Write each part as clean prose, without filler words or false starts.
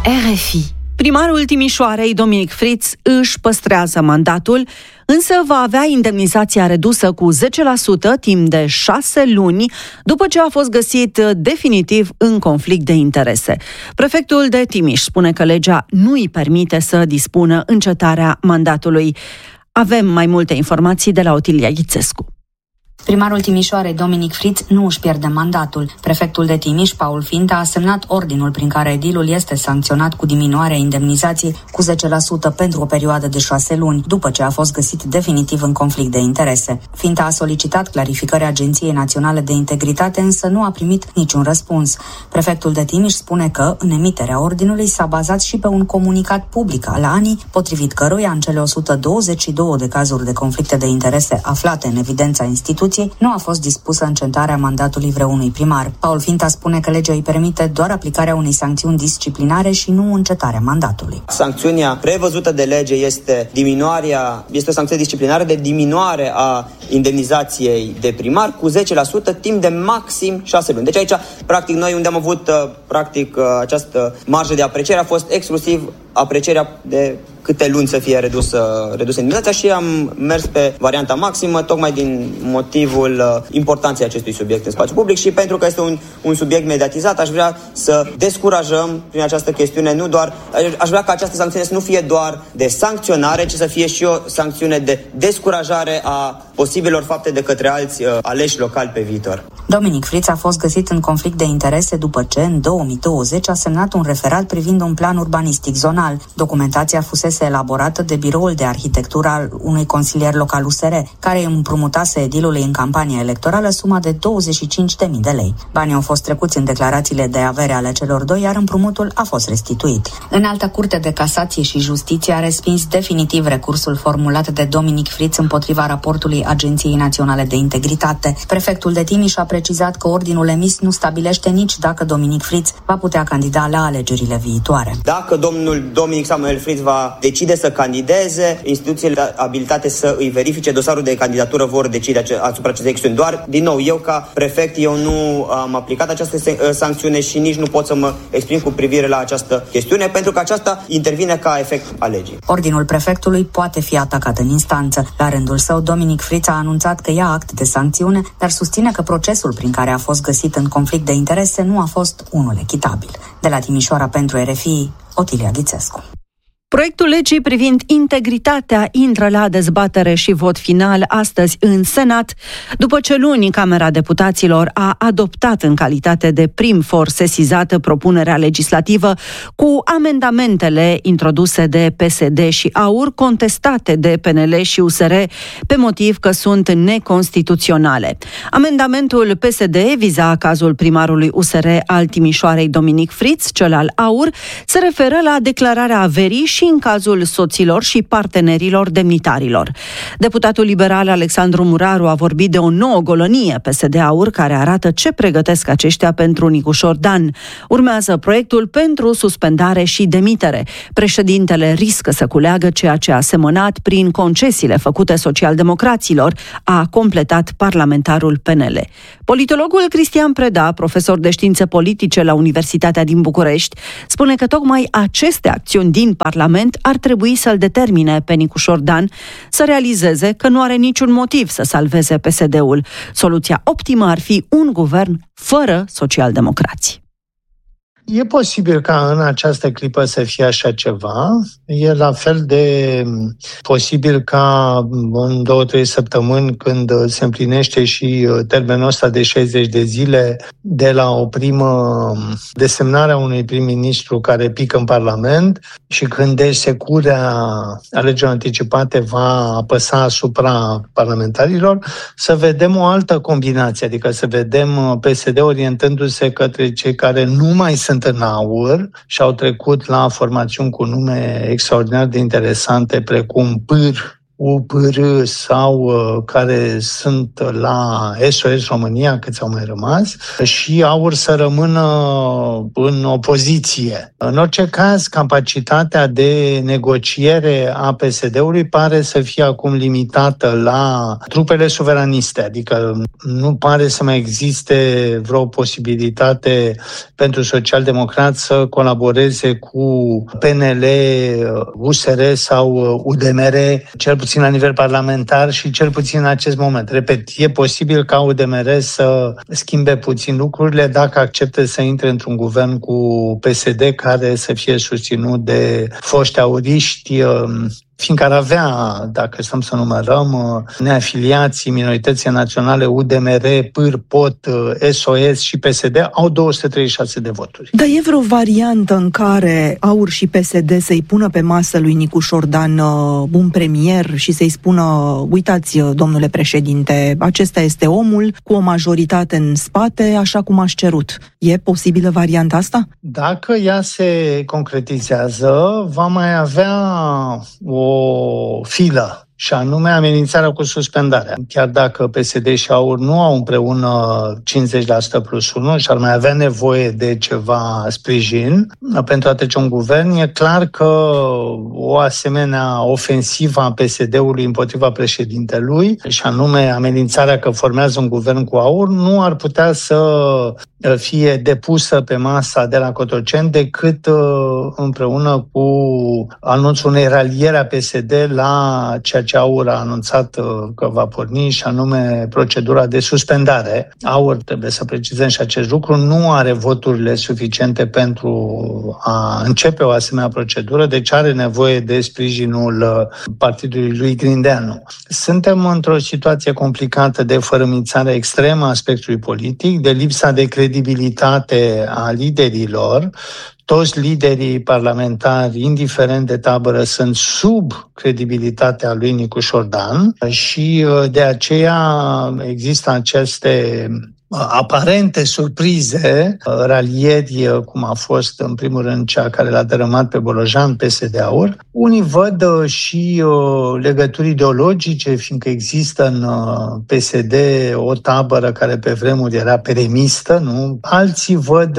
RFI. Primarul Timișoarei, Dominic Fritz, își păstrează mandatul, însă va avea indemnizația redusă cu 10% timp de 6 luni, după ce a fost găsit definitiv în conflict de interese. Prefectul de Timiș spune că legea nu îi permite să dispună încetarea mandatului. Avem mai multe informații de la Otilia Ghicescu. Primarul Timișoarei, Dominic Fritz, nu își pierde mandatul. Prefectul de Timiș, Paul Finta, a semnat ordinul prin care edilul este sancționat cu diminuarea indemnizației cu 10% pentru o perioadă de 6 luni, după ce a fost găsit definitiv în conflict de interese. Finta a solicitat clarificări Agenției Naționale de Integritate, însă nu a primit niciun răspuns. Prefectul de Timiș spune că, în emiterea ordinului, s-a bazat și pe un comunicat public al ANI, potrivit căruia, în cele 122 de cazuri de conflicte de interese aflate în evidența instituției, nu a fost dispusă încetarea mandatului vreunui primar. Paul Finta spune că legea îi permite doar aplicarea unei sancțiuni disciplinare și nu încetarea mandatului. Sancțiunea prevăzută de lege este o sancțiune disciplinară de diminuare a indemnizației de primar cu 10% timp de maxim 6 luni. Deci aici, practic, noi unde am avut această marjă de apreciere a fost exclusiv aprecierea de câte luni să fie redusă indemnizația și am mers pe varianta maximă, tocmai din motivul importanței acestui subiect în spațiu public și pentru că este un subiect mediatizat, aș vrea să descurajăm prin această chestiune, aș vrea ca această sancțiune să nu fie doar de sancționare, ci să fie și o sancțiune de descurajare a posibilor fapte de către alți aleși locali pe viitor. Dominic Fritz a fost găsit în conflict de interese după ce, în 2020, a semnat un referat privind un plan urbanistic zonal. Documentația fusese elaborată de biroul de arhitectură al unui consilier local USR, care îi împrumutase edilului în campania electorală suma de 25.000 de lei. Banii au fost trecuți în declarațiile de avere ale celor doi, iar împrumutul a fost restituit. Înalta Curte de Casație și Justiție a respins definitiv recursul formulat de Dominic Fritz împotriva raportului Agenției Naționale de Integritate. Prefectul de Timiș a precizat că ordinul emis nu stabilește nici dacă Dominic Fritz va putea candida la alegerile viitoare. Dacă domnul Dominic Samuel Fritz va decide să candideze, instituțiile abilitate să îi verifice dosarul de candidatură vor decide asupra acestei chestiuni. Doar, din nou, eu ca prefect, eu nu am aplicat această sancțiune și nici nu pot să mă exprim cu privire la această chestiune, pentru că aceasta intervine ca efect al legii. Ordinul prefectului poate fi atacat în instanță. La rândul său, Dominic Fritz a anunțat că ia act de sancțiune, dar susține că procesul prin care a fost găsit în conflict de interese nu a fost unul echitabil. De la Timișoara pentru RFI, Otilia Ghicescu. Proiectul legii privind integritatea intră la dezbatere și vot final astăzi în Senat, după ce luni Camera Deputaților a adoptat în calitate de prim for sesizată propunerea legislativă cu amendamentele introduse de PSD și AUR, contestate de PNL și USR pe motiv că sunt neconstituționale. Amendamentul PSD viza cazul primarului USR al Timișoarei, Dominic Fritz, cel al AUR se referă la declararea averii și în cazul soților și partenerilor demnitarilor. Deputatul liberal Alexandru Muraru a vorbit de o nouă golonie PSD-AUR care arată ce pregătesc aceștia pentru Nicușor Dan. Urmează proiectul pentru suspendare și demitere. Președintele riscă să culeagă ceea ce a semănat prin concesiile făcute socialdemocraților, a completat parlamentarul PNL. Politologul Cristian Preda, profesor de științe politice la Universitatea din București, spune că tocmai aceste acțiuni din Parlament ar trebui să-l determine pe Nicușor Dan să realizeze că nu are niciun motiv să salveze PSD-ul. Soluția optimă ar fi un guvern fără socialdemocrați. E posibil ca în această clipă să fie așa ceva. E la fel de posibil ca în 2-3 săptămâni, când se împlinește și termenul ăsta de 60 de zile de la o primă desemnare a unui prim-ministru care pică în Parlament și când securea alegerilor anticipate va apăsa asupra parlamentarilor, să vedem o altă combinație, adică să vedem PSD orientându-se către cei care nu mai sunt în AUR și au trecut la formațiuni cu nume extraordinar de interesante, precum PâR, UPR sau care sunt la SOS România, câți au mai rămas, și AUR să rămână în opoziție. În orice caz, capacitatea de negociere a PSD-ului pare să fie acum limitată la trupele suveraniste, adică nu pare să mai existe vreo posibilitate pentru social-democrați să colaboreze cu PNL, USR sau UDMR, cel puțin la nivel parlamentar și cel puțin în acest moment. Repet, e posibil ca UDMR să schimbe puțin lucrurile dacă acceptă să intre într-un guvern cu PSD care să fie susținut de foști auriști, fiindcă ar avea, dacă stăm să numărăm, neafiliații, minoritățile naționale, UDMR, PâR, POT, SOS și PSD, au 236 de voturi. Dar e vreo variantă în care AUR și PSD să-i pună pe masă lui Nicu Șordan un premier și să-i spună: uitați, domnule președinte, acesta este omul cu o majoritate în spate, așa cum aș cerut. E posibilă varianta asta? Dacă ea se concretizează, va mai avea o filă, și anume amenințarea cu suspendarea. Chiar dacă PSD și AUR nu au împreună 50% plus 1 și ar mai avea nevoie de ceva sprijin pentru a trece un guvern, e clar că o asemenea ofensivă a PSD-ului împotriva președintelui, și anume amenințarea că formează un guvern cu AUR, nu ar putea să fie depusă pe masa de la Cotroceni decât împreună cu anunțul unei raliere a PSD la ceea ce AUR a anunțat că va porni, și anume procedura de suspendare. AUR, trebuie să precizăm și acest lucru, nu are voturile suficiente pentru a începe o asemenea procedură, deci are nevoie de sprijinul partidului lui Grindeanu. Suntem într-o situație complicată de fărâmițare extremă a spectrului politic, de lipsa de credibilitate a liderilor. Toți liderii parlamentari, indiferent de tabără, sunt sub credibilitatea lui Nicu Șordan și de aceea există aceste aparente surprize, ralieri, cum a fost în primul rând cea care l-a dărâmat pe Bolojan, PSD-AUR. Unii văd și legături ideologice, fiindcă există în PSD o tabără care pe vremuri era peremistă, nu? Alții văd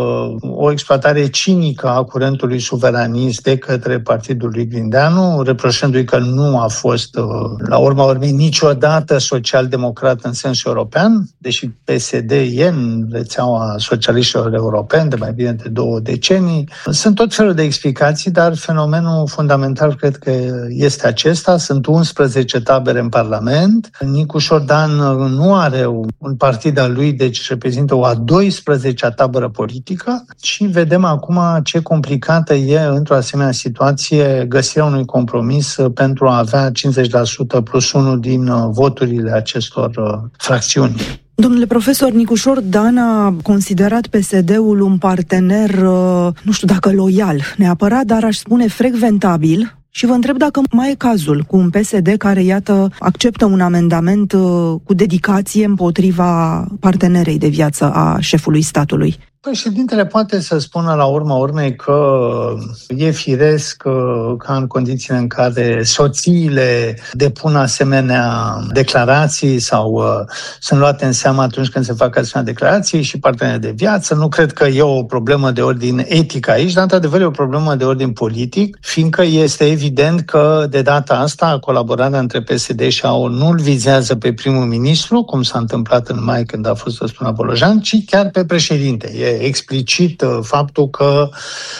o exploatare cinică a curentului suveranist de către partidul lui Grindeanu, reproșându-i că nu a fost, la urma urmei, niciodată social-democrat în sens european, deși PSD e în rețeaua socialiștilor europeni de mai bine de 2 decenii. Sunt tot felul de explicații, dar fenomenul fundamental cred că este acesta. Sunt 11 tabere în Parlament. Nicu Șordan nu are un partid al lui, deci reprezintă o a 12-a tabără politică și vedem acum ce complicată e într-o asemenea situație găsirea unui compromis pentru a avea 50% plus 1 din voturile acestor fracțiuni. Domnule profesor, Nicu Șordan a considerat PSD-ul un partener, nu știu dacă loial neapărat, dar aș spune frecventabil. Și vă întreb dacă mai e cazul cu un PSD care, iată, acceptă un amendament cu dedicație împotriva partenerei de viață a șefului statului. Președintele poate să spună la urma urmei că e firesc ca în condițiile în care soțiile depun asemenea declarații sau sunt luate în seamă atunci când se fac asemenea declarații și parteneri de viață. Nu cred că e o problemă de ordin etic aici, dar într-adevăr e o problemă de ordin politic, fiindcă este evident că de data asta colaborarea între PSD și AUR nu îl vizează pe primul ministru, cum s-a întâmplat în mai când a fost răspuns Bolojan, ci chiar pe președinte. E explicit faptul că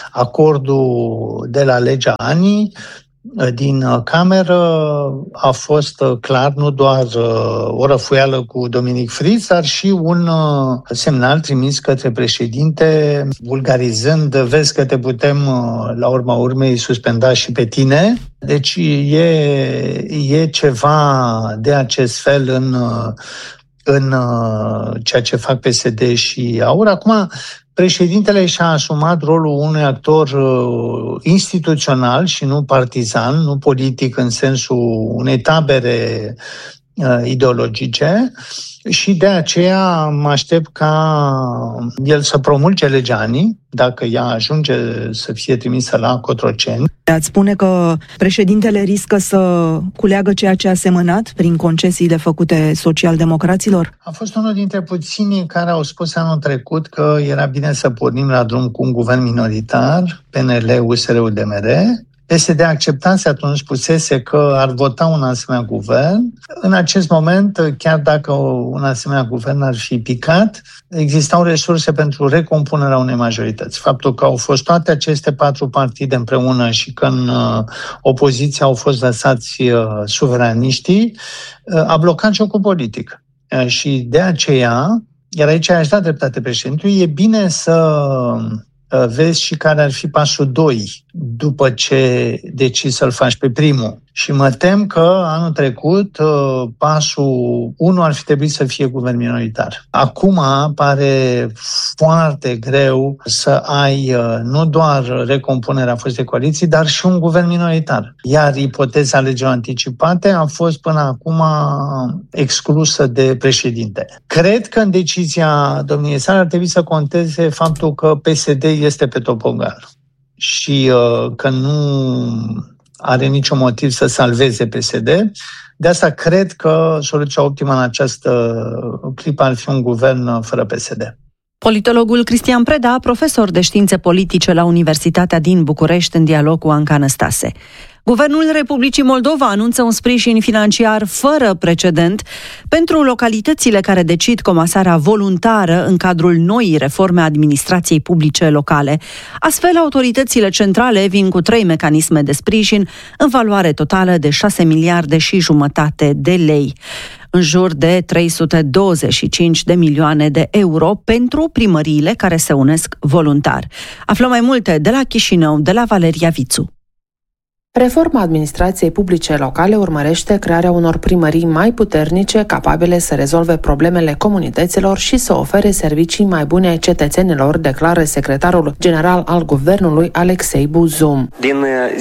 acordul de la legea ANI din cameră a fost clar nu doar o răfuială cu Dominic Fritz, dar și un semnal trimis către președinte, vulgarizând: vezi că te putem la urma urmei suspenda și pe tine. Deci e ceva de acest fel în ceea ce fac PSD și AUR. Acum, președintele și-a asumat rolul unui actor instituțional și nu partizan, nu politic în sensul unei tabere ideologice și de aceea mă aștept ca el să promulge legea ANI, dacă ea ajunge să fie trimisă la Cotroceni. Ați spune că președintele riscă să culeagă ceea ce a semănat prin concesiile făcute social-democraților? A fost unul dintre puținii care au spus anul trecut că era bine să pornim la drum cu un guvern minoritar, PNL, USR, UDMR. PSD acceptase atunci, spusese că ar vota un asemenea guvern. În acest moment, chiar dacă un asemenea guvern ar fi picat, existau resurse pentru recompunerea unei majorități. Faptul că au fost toate aceste 4 partide împreună și că în opoziție au fost lăsați suveraniștii, a blocat jocul politic. Și de aceea, iar aici aș da dreptate președintelui, e bine să vezi și care ar fi pasul 2 după ce decizi să-l faci pe primul. Și mă tem că anul trecut pasul 1 ar fi trebuit să fie guvern minoritar. Acum pare foarte greu să ai nu doar recompunerea fostei coaliții, dar și un guvern minoritar. Iar ipoteza alegerilor anticipate a fost până acum exclusă de președinte. Cred că în decizia domniei sale ar trebui să conteze faptul că PSD este pe topogal și că nu are niciun motiv să salveze PSD. De asta cred că soluția optimă în această clipă ar fi un guvern fără PSD. Politologul Cristian Preda, profesor de științe politice la Universitatea din București, în dialog cu Anca Năstase. Guvernul Republicii Moldova anunță un sprijin financiar fără precedent pentru localitățile care decid comasarea voluntară în cadrul noii reforme a administrației publice locale. Astfel, autoritățile centrale vin cu 3 mecanisme de sprijin în valoare totală de 6 miliarde și jumătate de lei. În jur de 325 de milioane de euro pentru primăriile care se unesc voluntar. Aflăm mai multe de la Chișinău, de la Valeria Vițu. Reforma administrației publice locale urmărește crearea unor primării mai puternice, capabile să rezolve problemele comunităților și să ofere servicii mai bune cetățenilor, declară secretarul general al guvernului Alexei Buzu. Din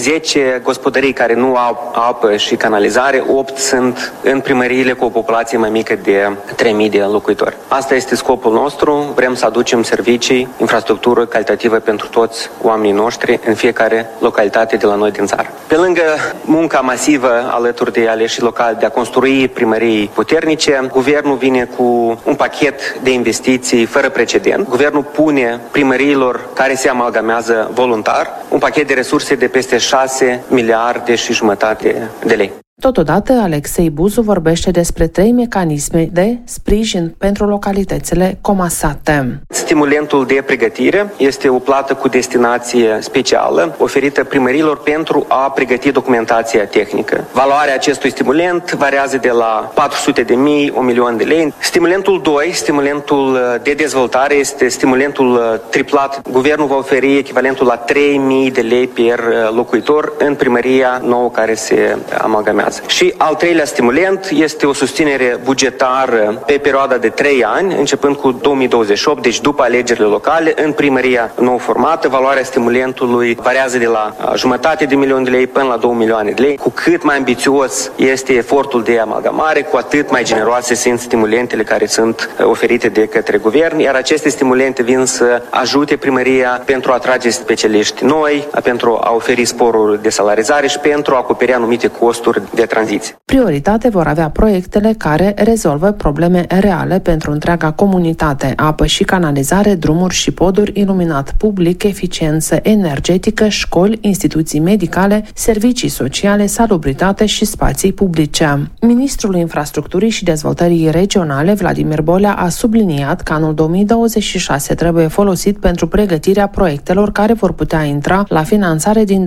10 gospodării care nu au apă și canalizare, 8 sunt în primăriile cu o populație mai mică de 3.000 de locuitori. Asta este scopul nostru. Vrem să aducem servicii, infrastructură calitativă pentru toți oamenii noștri în fiecare localitate de la noi din țară. Pe lângă munca masivă alături de aleșii locali de a construi primării puternice, guvernul vine cu un pachet de investiții fără precedent. Guvernul pune primăriilor care se amalgamează voluntar un pachet de resurse de peste 6 miliarde și jumătate de lei. Totodată, Alexei Buzu vorbește despre 3 mecanisme de sprijin pentru localitățile comasate. Stimulentul de pregătire este o plată cu destinație specială oferită primărilor pentru a pregăti documentația tehnică. Valoarea acestui stimulent variază de la 400.000, 1 milion de lei. Stimulentul 2, stimulentul de dezvoltare, este stimulentul triplat. Guvernul va oferi echivalentul la 3.000 de lei per locuitor în primăria nouă care se amalgamează. Și al 3-lea stimulent este o susținere bugetară pe perioada de 3 ani, începând cu 2028, deci după alegerile locale, în primăria nou formată. Valoarea stimulentului variază de la 500.000 de lei până la 2 milioane de lei. Cu cât mai ambițios este efortul de amalgamare, cu atât mai generoase sunt stimulentele care sunt oferite de către guvern, iar aceste stimulente vin să ajute primăria pentru a atrage specialiști noi, pentru a oferi sporuri de salarizare și pentru a acoperi anumite costuri de tranziție. Prioritate vor avea proiectele care rezolvă probleme reale pentru întreaga comunitate: apă și canalizare, drumuri și poduri, iluminat public, eficiență energetică, școli, instituții medicale, servicii sociale, salubritate și spații publice. Ministrul Infrastructurii și Dezvoltării Regionale, Vladimir Bolea, a subliniat că anul 2026 trebuie folosit pentru pregătirea proiectelor care vor putea intra la finanțare din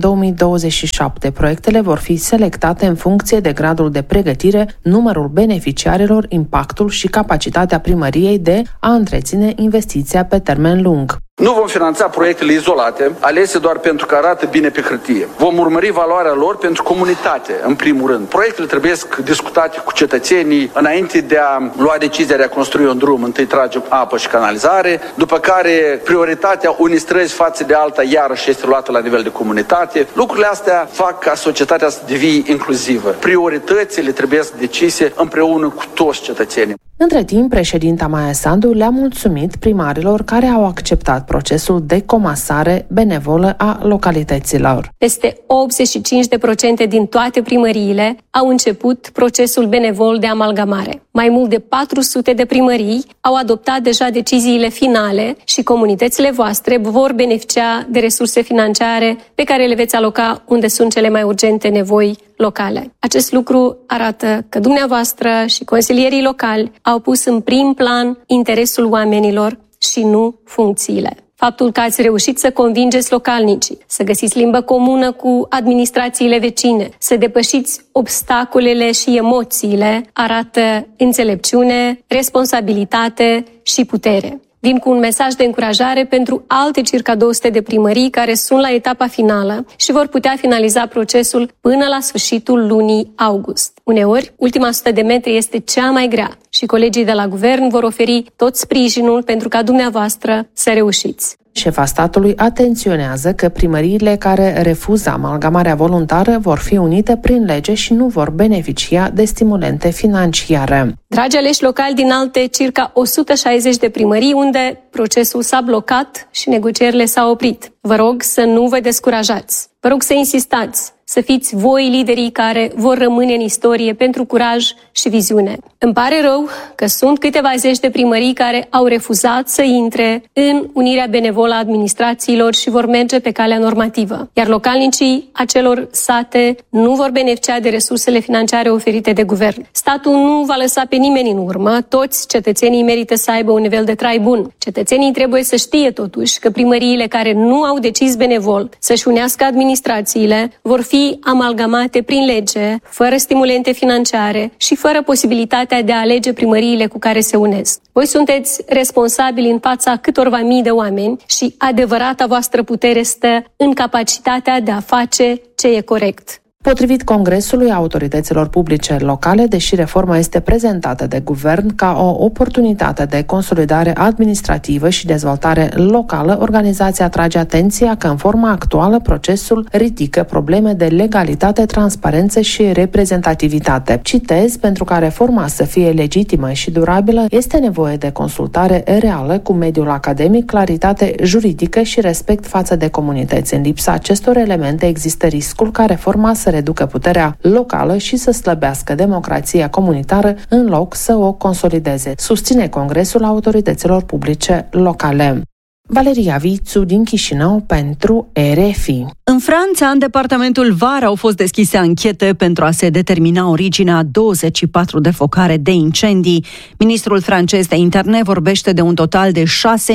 2027. Proiectele vor fi selectate în funcție de gradul de pregătire, numărul beneficiarilor, impactul și capacitatea primăriei de a întreține investiția pe termen lung. Nu vom finanța proiectele izolate, alese doar pentru că arată bine pe hârtie. Vom urmări valoarea lor pentru comunitate, în primul rând. Proiectele trebuie discutate cu cetățenii înainte de a lua decizia de a construi un drum. Întâi tragem apă și canalizare, după care prioritatea unei străzi față de alta iarăși este luată la nivel de comunitate. Lucrurile astea fac ca societatea să devie inclusivă. Prioritățile trebuie decise împreună cu toți cetățenii. Între timp, președinta Maia Sandu le-a mulțumit primarilor care au acceptat procesul de comasare benevolă a localităților. Peste 85% din toate primăriile au început procesul benevol de amalgamare. Mai mult de 400 de primării au adoptat deja deciziile finale și comunitățile voastre vor beneficia de resurse financiare pe care le veți aloca unde sunt cele mai urgente nevoi locale. Acest lucru arată că dumneavoastră și consilierii locali au pus în prim plan interesul oamenilor și nu funcțiile. Faptul că ați reușit să convingeți localnicii, să găsiți limbă comună cu administrațiile vecine, să depășiți obstacolele și emoțiile, arată înțelepciune, responsabilitate și putere. Vin cu un mesaj de încurajare pentru alte circa 200 de primării care sunt la etapa finală și vor putea finaliza procesul până la sfârșitul lunii august. Uneori, ultima 100 de metri este cea mai grea și colegii de la guvern vor oferi tot sprijinul pentru ca dumneavoastră să reușiți. Șefa statului atenționează că primăriile care refuză amalgamarea voluntară vor fi unite prin lege și nu vor beneficia de stimulente financiare. Dragi aleși locali din alte circa 160 de primării unde procesul s-a blocat și negocierile s-au oprit, vă rog să nu vă descurajați. Vă rog să insistați, să fiți voi liderii care vor rămâne în istorie pentru curaj și viziune. Îmi pare rău că sunt câteva zeci de primării care au refuzat să intre în unirea benevolă a administrațiilor și vor merge pe calea normativă. Iar localnicii acelor sate nu vor beneficia de resursele financiare oferite de guvern. Statul nu va lăsa pe nimeni în urmă, toți cetățenii merită să aibă un nivel de trai bun. Cetățenii trebuie să știe totuși că primăriile care nu au decis benevol să-și unească administrațiile vor fi amalgamate prin lege, fără stimulente financiare și fără posibilitatea de a alege primăriile cu care se unesc. Voi sunteți responsabili în fața câtorva mii de oameni și adevărata voastră putere stă în capacitatea de a face ce e corect. Potrivit Congresului Autorităților Publice Locale, deși reforma este prezentată de guvern ca o oportunitate de consolidare administrativă și dezvoltare locală, organizația atrage atenția că în forma actuală procesul ridică probleme de legalitate, transparență și reprezentativitate. Citez, pentru ca reforma să fie legitimă și durabilă, este nevoie de consultare reală cu mediul academic, claritate juridică și respect față de comunități. În lipsa acestor elemente există riscul ca reforma să reducă puterea locală și să slăbească democrația comunitară în loc să o consolideze, susține Congresul Autorităților Publice Locale. Valeria Vițu din Chișinău pentru RFI. În Franța, în departamentul Var, au fost deschise anchete pentru a se determina originea 24 de focare de incendii. Ministrul francez de interne vorbește de un total de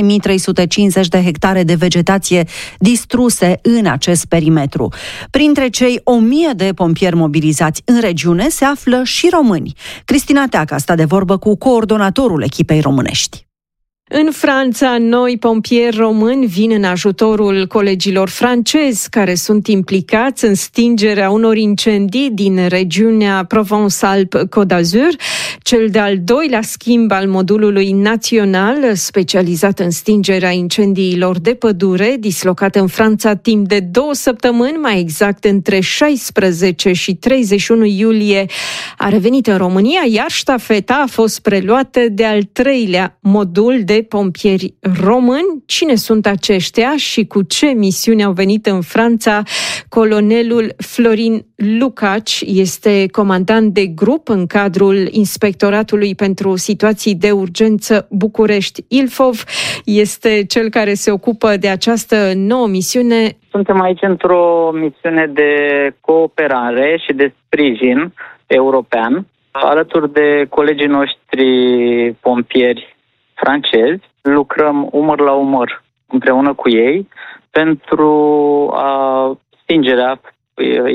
6.350 de hectare de vegetație distruse în acest perimetru. Printre cei 1.000 de pompieri mobilizați în regiune se află și români. Cristina Teacă a stat de vorbă cu coordonatorul echipei românești. În Franța, noi pompieri români vin în ajutorul colegilor francezi care sunt implicați în stingerea unor incendii din regiunea Provence-Alpes-Côte d'Azur, cel de-al doilea schimb al modulului național specializat în stingerea incendiilor de pădure, dislocat în Franța timp de 2 săptămâni, mai exact între 16 și 31 iulie, a revenit în România, iar ștafeta a fost preluată de al 3-lea modul de pompieri români. Cine sunt aceștia și cu ce misiune au venit în Franța? Colonelul Florin Lucaci este comandant de grup în cadrul Inspectoratului pentru Situații de Urgență București Ilfov. Este cel care se ocupă de această nouă misiune. Suntem aici într-o misiune de cooperare și de sprijin european, alături de colegii noștri pompieri francezi. Lucrăm umăr la umăr împreună cu ei pentru stingerea